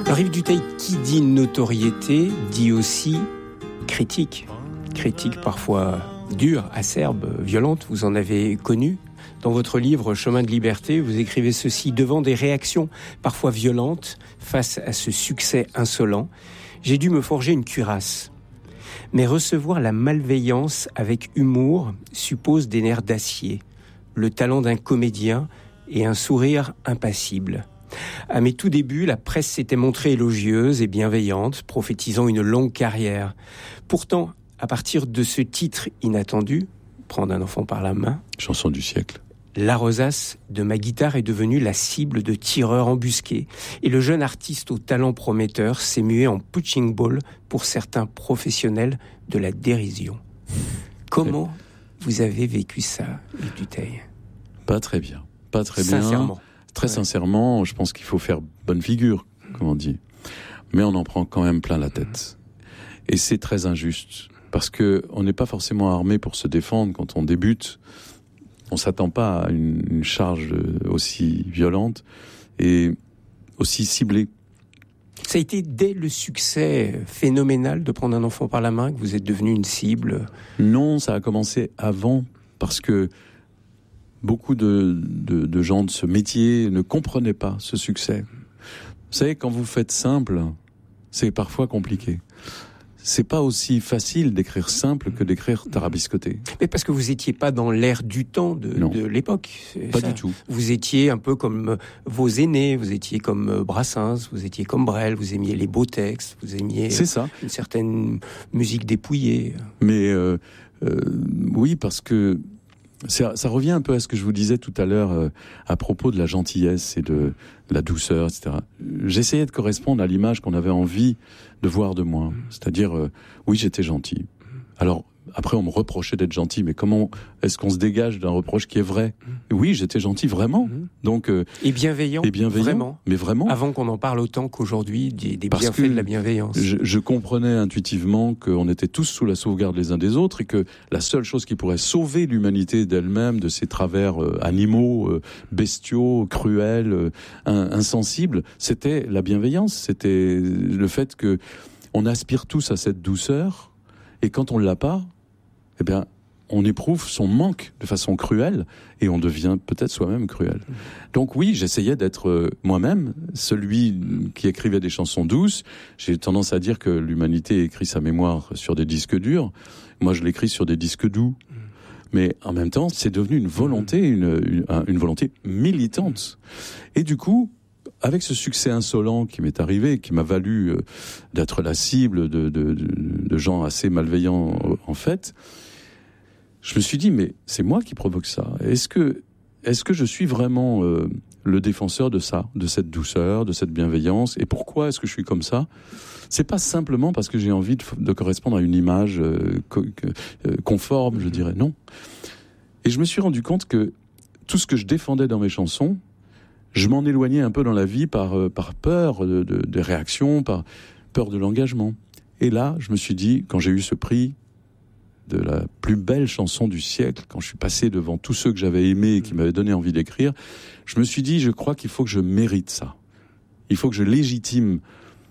Alors Yves Dutheil, qui dit notoriété, dit aussi critique. Critique parfois dure, acerbe, violente, vous en avez connu. Dans votre livre « Chemin de liberté », vous écrivez ceci: « Devant des réactions parfois violentes, face à ce succès insolent, j'ai dû me forger une cuirasse. Mais recevoir la malveillance avec humour suppose des nerfs d'acier, le talent d'un comédien et un sourire impassible. À mes tout débuts, la presse s'était montrée élogieuse et bienveillante, prophétisant une longue carrière. Pourtant, à partir de ce titre inattendu, Prendre un enfant par la main, chanson du siècle, la rosace de ma guitare est devenue la cible de tireurs embusqués et le jeune artiste au talent prometteur s'est mué en punching ball pour certains professionnels de la dérision. » Comment vous avez vécu ça, Yves Dutheil ? Pas très bien. Pas très Sincèrement. bien. Très sincèrement, je pense qu'il faut faire bonne figure, comme on dit. Mais on en prend quand même plein la tête. Et c'est très injuste. Parce que on n'est pas forcément armé pour se défendre quand on débute. On s'attend pas à une charge aussi violente et aussi ciblée. Ça a été dès le succès phénoménal de Prendre un enfant par la main que vous êtes devenu une cible ? Non, ça a commencé avant, parce que beaucoup de gens de ce métier ne comprenaient pas ce succès. Vous savez, quand vous faites simple, c'est parfois compliqué. C'est pas aussi facile d'écrire simple que d'écrire tarabiscoté. Mais parce que vous étiez pas dans l'air du temps de l'époque. Pas du tout. Vous étiez un peu comme vos aînés, vous étiez comme Brassens, vous étiez comme Brel, vous aimiez les beaux textes, vous aimiez une certaine musique dépouillée. Mais oui, parce que ça revient un peu à ce que je vous disais tout à l'heure à propos de la gentillesse et de la douceur, etc. J'essayais de correspondre à l'image qu'on avait envie de voir de moi. C'est-à-dire, oui, j'étais gentil. Alors, après, on me reprochait d'être gentil, mais comment est-ce qu'on se dégage d'un reproche qui est vrai ? Oui, j'étais gentil, vraiment. Donc, et bienveillant, vraiment. Mais vraiment. Avant qu'on en parle autant qu'aujourd'hui des bienfaits de la bienveillance. Je comprenais intuitivement qu'on était tous sous la sauvegarde les uns des autres et que la seule chose qui pourrait sauver l'humanité d'elle-même, de ses travers animaux, bestiaux, cruels, insensibles, c'était la bienveillance. C'était le fait que on aspire tous à cette douceur et quand on l'a pas, eh bien, on éprouve son manque de façon cruelle et on devient peut-être soi-même cruel. Donc oui, j'essayais d'être moi-même, celui qui écrivait des chansons douces. J'ai tendance à dire que l'humanité écrit sa mémoire sur des disques durs. Moi, je l'écris sur des disques doux. Mais en même temps, c'est devenu une volonté, une volonté militante. Et du coup, avec ce succès insolent qui m'est arrivé, qui m'a valu d'être la cible de gens assez malveillants en fait, je me suis dit, mais c'est moi qui provoque ça. Est-ce que je suis vraiment le défenseur de ça, de cette douceur, de cette bienveillance ? Et pourquoi est-ce que je suis comme ça ? C'est pas simplement parce que j'ai envie de correspondre à une image conforme, je dirais, non. Et je me suis rendu compte que tout ce que je défendais dans mes chansons, je m'en éloignais un peu dans la vie par peur des réactions, par peur de l'engagement. Et là, je me suis dit, quand j'ai eu ce prix de la plus belle chanson du siècle, quand je suis passé devant tous ceux que j'avais aimés et qui m'avaient donné envie d'écrire, je me suis dit, je crois qu'il faut que je mérite ça. Il faut que je légitime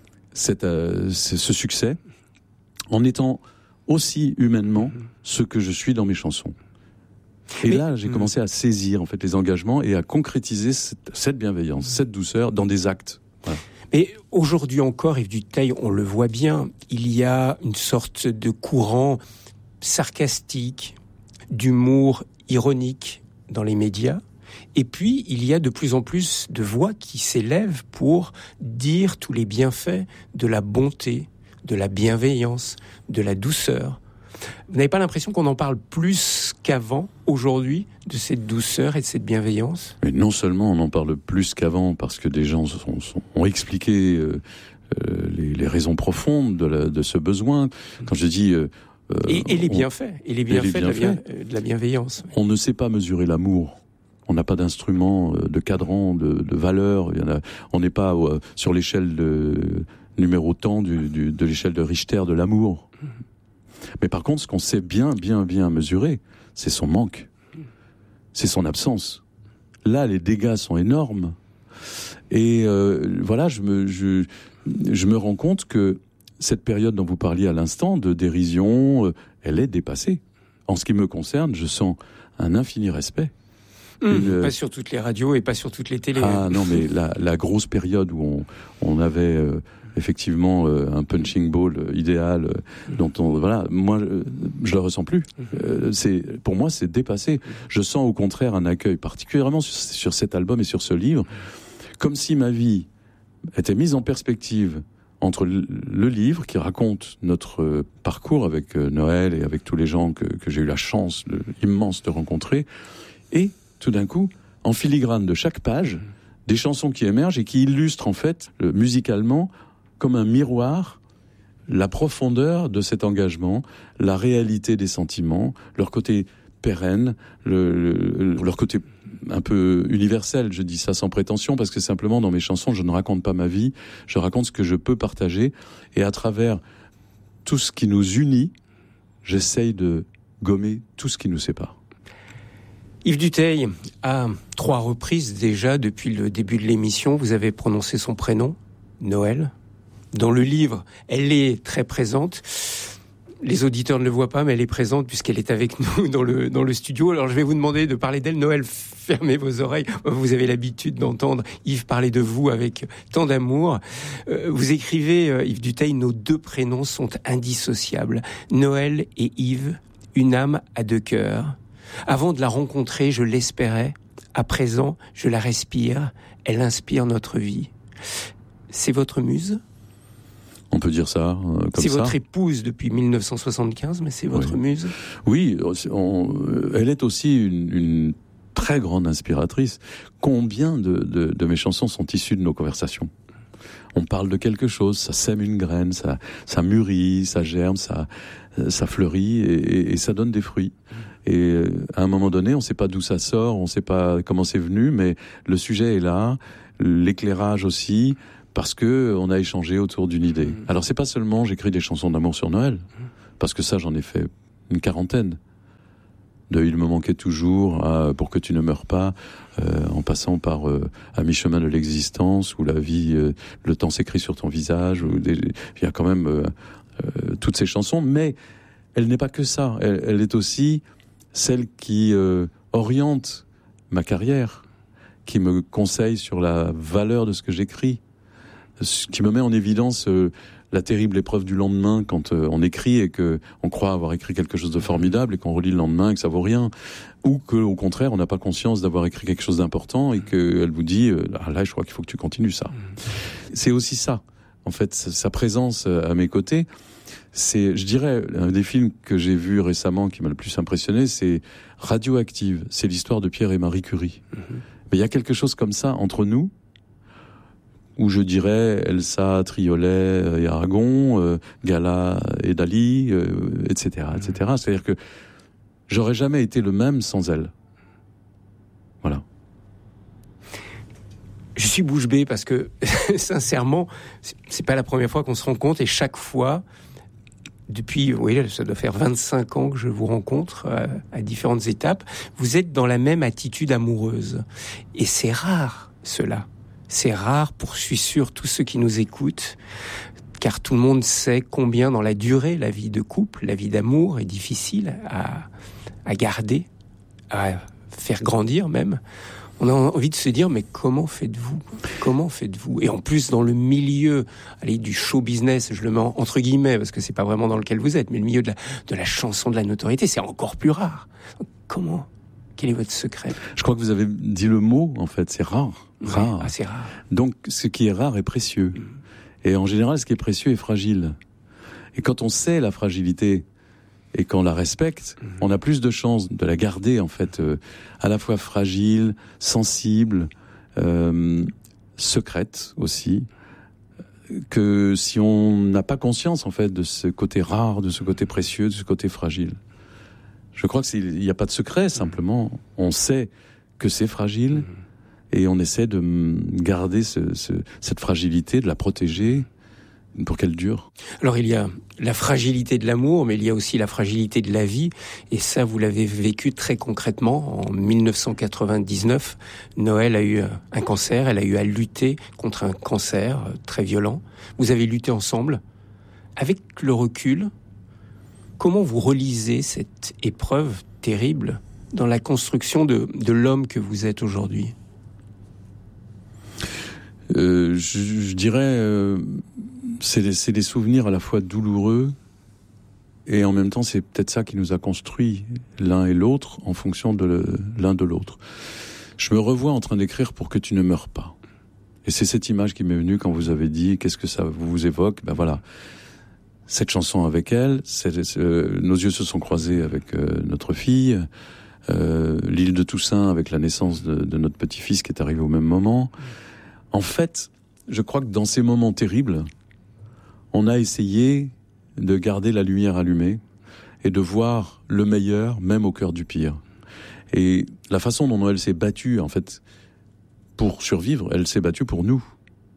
ce succès en étant aussi humainement ce que je suis dans mes chansons. Et là, j'ai commencé à saisir en fait les engagements et à concrétiser cette bienveillance, cette douceur dans des actes. Voilà. Et aujourd'hui encore, Yves Dutheil, on le voit bien, il y a une sorte de courant sarcastique, d'humour ironique dans les médias. Et puis, il y a de plus en plus de voix qui s'élèvent pour dire tous les bienfaits de la bonté, de la bienveillance, de la douceur. Vous n'avez pas l'impression qu'on en parle plus qu'avant, aujourd'hui, de cette douceur et de cette bienveillance ? Mais non seulement on en parle plus qu'avant, parce que des gens ont expliqué les raisons profondes de ce besoin. Quand je dis... et les bienfaits, de la bienveillance. Oui. On ne sait pas mesurer l'amour. On n'a pas d'instrument, de cadran, de valeur. On n'est pas sur l'échelle numéro tant de l'échelle de Richter de l'amour. Mais par contre, ce qu'on sait bien mesurer, c'est son manque. C'est son absence. Là, les dégâts sont énormes. Et voilà, je me rends compte que cette période dont vous parliez à l'instant, de dérision, elle est dépassée. En ce qui me concerne, je sens un infini respect. Pas sur toutes les radios et pas sur toutes les télés. Ah non, mais la grosse période où on avait effectivement un punching ball idéal, dont moi je le ressens plus. Pour moi, c'est dépassé. Je sens au contraire un accueil, particulièrement sur cet album et sur ce livre, comme si ma vie était mise en perspective entre le livre qui raconte notre parcours avec Noël et avec tous les gens que j'ai eu la chance immense de rencontrer, et tout d'un coup, en filigrane de chaque page, des chansons qui émergent et qui illustrent en fait musicalement comme un miroir la profondeur de cet engagement, la réalité des sentiments, leur côté pérenne, leur côté un peu universel. Je dis ça sans prétention parce que simplement dans mes chansons, je ne raconte pas ma vie, je raconte ce que je peux partager, et à travers tout ce qui nous unit, j'essaye de gommer tout ce qui nous sépare. Yves Dutheil, à 3 reprises déjà depuis le début de l'émission, vous avez prononcé son prénom, Noël. Dans le livre, elle est très présente. Les auditeurs ne le voient pas, mais elle est présente puisqu'elle est avec nous dans le studio. Alors je vais vous demander de parler d'elle. Noël, fermez vos oreilles. Vous avez l'habitude d'entendre Yves parler de vous avec tant d'amour. Vous écrivez, Yves Dutheil, nos 2 prénoms sont indissociables. Noël et Yves, une âme à 2 cœurs. Avant de la rencontrer, je l'espérais. À présent, je la respire. Elle inspire notre vie. C'est votre muse ? On peut dire ça comme ça. C'est votre épouse depuis 1975, mais c'est votre muse ? Oui, elle est aussi une très grande inspiratrice. Combien de mes chansons sont issues de nos conversations ? On parle de quelque chose, ça sème une graine, ça mûrit, ça germe, ça fleurit et ça donne des fruits. Et à un moment donné, on ne sait pas d'où ça sort, on ne sait pas comment c'est venu, mais le sujet est là, l'éclairage aussi, parce que on a échangé autour d'une idée. Alors c'est pas seulement j'écris des chansons d'amour sur Noël, parce que ça j'en ai fait une 40aine. De Il me manquait toujours à Pour que tu ne meurs pas, en passant par À mi-chemin de l'existence, où la vie, le temps s'écrit sur ton visage, il y a quand même toutes ces chansons, mais elle n'est pas que ça. Elle est aussi celle qui oriente ma carrière, qui me conseille sur la valeur de ce que j'écris, qui me met en évidence la terrible épreuve du lendemain quand on écrit et que on croit avoir écrit quelque chose de formidable et qu'on relit le lendemain et que ça vaut rien, ou que au contraire on n'a pas conscience d'avoir écrit quelque chose d'important et qu'elle vous dit là je crois qu'il faut que tu continues ça. C'est aussi ça, en fait, sa présence à mes côtés. C'est, je dirais, un des films que j'ai vu récemment qui m'a le plus impressionné, c'est Radioactive. C'est l'histoire de Pierre et Marie Curie. Mais il y a quelque chose comme ça entre nous, où je dirais Elsa, Triolet et Aragon, Gala et Dali, etc., etc. C'est-à-dire que j'aurais jamais été le même sans elle. Voilà. Je suis bouche bée parce que, sincèrement, c'est pas la première fois qu'on se rencontre, et chaque fois, depuis, ça doit faire 25 ans que je vous rencontre à différentes étapes, vous êtes dans la même attitude amoureuse. Et c'est rare, cela. C'est rare pour, je suis sûr, tous ceux qui nous écoutent, car tout le monde sait combien dans la durée la vie de couple, la vie d'amour est difficile à garder, à faire grandir même. On a envie de se dire, mais comment faites-vous ? Comment faites-vous ? Et en plus, dans le milieu, du show business, je le mets entre guillemets, parce que c'est pas vraiment dans lequel vous êtes, mais le milieu de la chanson, de la notoriété, c'est encore plus rare. Comment ? Quel est votre secret ? Je crois que vous avez dit le mot, en fait, c'est rare. Rare. Ouais, c'est rare. Donc, ce qui est rare est précieux. Et en général, ce qui est précieux est fragile. Et quand on sait la fragilité, et qu'on la respecte, on a plus de chances de la garder, en fait, à la fois fragile, sensible, secrète aussi, que si on n'a pas conscience, en fait, de ce côté rare, de ce côté précieux, de ce côté fragile. Je crois qu'il n'y a pas de secret, simplement. On sait que c'est fragile, et on essaie de garder cette fragilité, de la protéger, pour qu'elle dure. Alors il y a la fragilité de l'amour, mais il y a aussi la fragilité de la vie. Et ça, vous l'avez vécu très concrètement. En 1999, Noël a eu un cancer. Elle a eu à lutter contre un cancer très violent. Vous avez lutté ensemble. Avec le recul, comment vous relisez cette épreuve terrible dans la construction de l'homme que vous êtes aujourd'hui ? Je dirais, c'est des souvenirs à la fois douloureux et en même temps c'est peut-être ça qui nous a construits l'un et l'autre en fonction de l'un de l'autre. Je me revois en train d'écrire Pour que tu ne meurs pas. Et c'est cette image qui m'est venue quand vous avez dit qu'est-ce que ça vous évoque. Ben voilà, cette chanson avec elle, nos yeux se sont croisés avec notre fille, l'île de Toussaint avec la naissance de notre petit-fils qui est arrivé au même moment. En fait, je crois que dans ces moments terribles, on a essayé de garder la lumière allumée et de voir le meilleur, même au cœur du pire. Et la façon dont Noël s'est battue, en fait, pour survivre, elle s'est battue pour nous.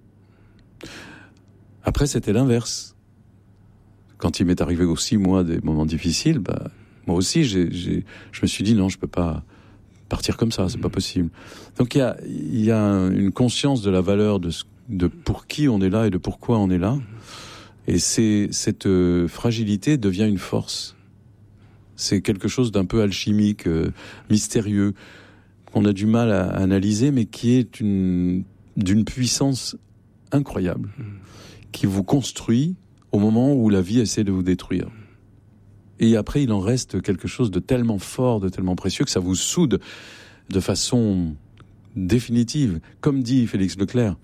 Après, c'était l'inverse. Quand il m'est arrivé aussi, moi, des moments difficiles, moi aussi, je me suis dit, non, je peux pas partir comme ça, c'est pas possible. Donc il y a une conscience de la valeur de pour qui on est là et de pourquoi on est là. Et cette fragilité devient une force. C'est quelque chose d'un peu alchimique, mystérieux, qu'on a du mal à analyser, mais qui est d'une puissance incroyable, qui vous construit au moment où la vie essaie de vous détruire. Et après, il en reste quelque chose de tellement fort, de tellement précieux, que ça vous soude de façon définitive. Comme dit Félix Leclerc,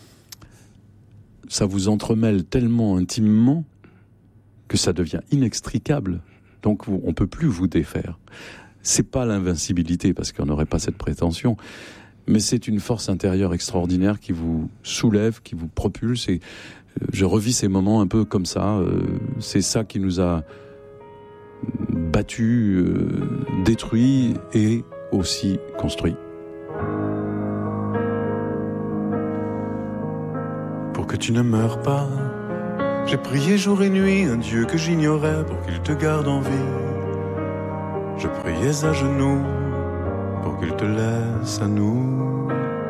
ça vous entremêle tellement intimement que ça devient inextricable. Donc, on ne peut plus vous défaire. C'est pas l'invincibilité, parce qu'on n'aurait pas cette prétention, mais c'est une force intérieure extraordinaire qui vous soulève, qui vous propulse. Et je revis ces moments un peu comme ça. C'est ça qui nous a battu, détruit et aussi construit. Pour que tu ne meurs pas, j'ai prié jour et nuit un Dieu que j'ignorais pour qu'il te garde en vie. Je priais à genoux pour qu'il te laisse à nous.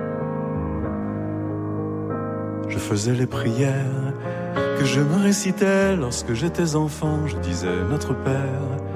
Je faisais les prières que je me récitais lorsque j'étais enfant. Je disais notre Père